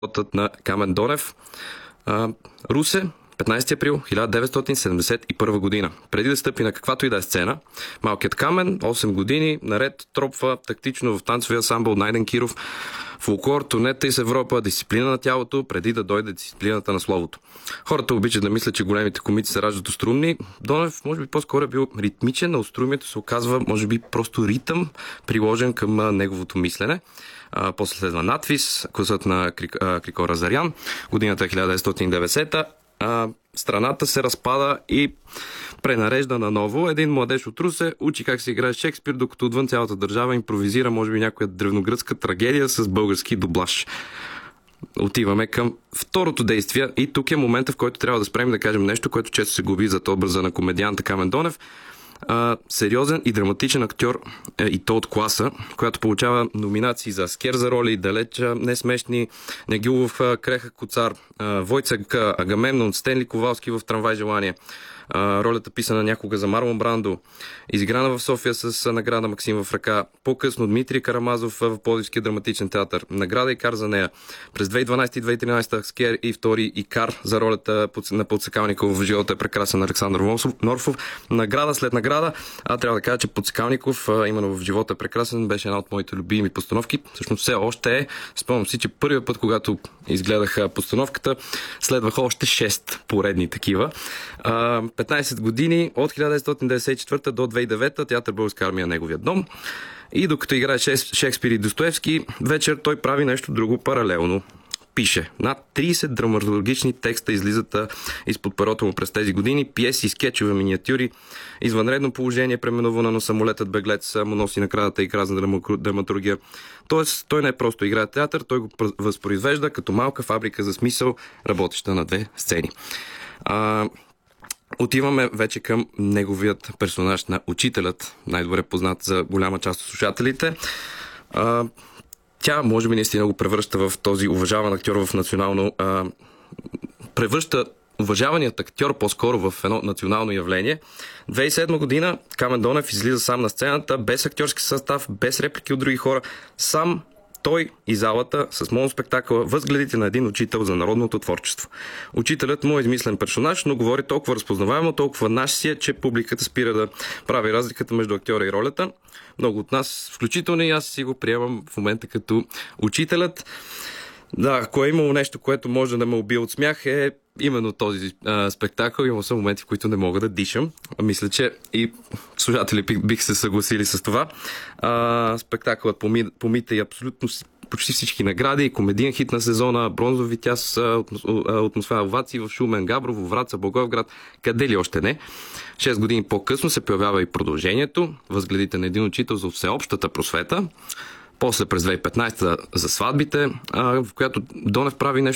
животът на Камен Донев. Русе, 15 април 1971 година. Преди да стъпи на каквато и да е сцена, малкият Камен, 8 години, наред тропва тактично в танцовия ансамбъл Найден Киров, фолклор, турнета из Европа, дисциплина на тялото, преди да дойде дисциплината на словото. Хората обичат да мислят, че големите комици се раждат острумни. Донев, може би, по-скоро е бил ритмичен, а острумието се оказва, може би, просто ритъм, приложен към неговото мислене. После следва надвис, класът на Крико Разарян. Годината е 1990. Страната се разпада и пренарежда наново. Един младеж от Русе учи как се играе Шекспир, докато отвън цялата държава импровизира, може би, някоя древногръцка трагедия с български дублаж. Отиваме към второто действие и тук е момента, в който трябва да спрем да кажем нещо, което често се губи зад образа на комедианта Камен Донев. Сериозен и драматичен актьор, и то от класа, която получава номинации за Аскер за роли, далеч несмешни, Негюлов, Крехък Коцар, Войцек, Агамемнон, Стенли Ковалски в Трамвай желание. Ролята писана някога за Марлон Брандо, изиграна в София с награда Максим в ръка. По-късно Дмитрий Карамазов в Пловдивския драматичен театър. Награда Икар за нея. През 2012 и 2013 Аскер и втори Икар за ролята на Подсекалников в Живота е прекрасен Александър Норфов. Награда след награда. Трябва да кажа, че Подсекалников, именно в Живота е прекрасен, беше една от моите любими постановки. Всъщност все още е. Спомням си, че първият път, когато изгледах постановката, следваха още 6 поредни такива. 15 години, от 1994 до 2009 театър Българска армия, неговия дом. И докато играе Шекспир и Достоевски, вечер той прави нещо друго паралелно. Пише. Над 30 драматургични текста излизат изпод перото му през тези години. Пиеси, скетчове, миниатюри. Извънредно положение, преименувано на Самолетът беглец, му носи наградата и красна драматургия. Тоест, той не е просто играе театър, той го възпроизвежда като малка фабрика за смисъл, работеща на две сцени. Отиваме вече към неговият персонаж на учителят, най-добре познат за голяма част от слушателите. Тя, може би, наистина го превръща в този уважаван актьор в национално... превръща уважаваният актьор по-скоро в едно национално явление. 2007 година Камен Донев излиза сам на сцената, без актьорски състав, без реплики от други хора, сам той и залата с моноспектакъла възгледите на един учител за народното творчество. Учителят му е измислен персонаж, но говори толкова разпознаваемо, толкова наш си е, че публиката спира да прави разликата между актьора и ролята. Много от нас, включително и аз, си го приемам в момента като учителят. Да, ако е имало нещо, което може да ме убие от смях, е именно този спектакъл. Има са моменти, в които не мога да дишам. Мисля, че и слушатели бих се съгласили с това. Спектакълът помита и абсолютно почти всички награди. Комедиен хит на сезона, бронзови тяс, атмосфера овации в Шумен, Габрово, Враца, Благоевград, къде ли още не. 6 години по-късно се появява и продължението. Възгледите на един учител за всеобщата просвета. После през 2015 за сватбите, в която Донев прави нещо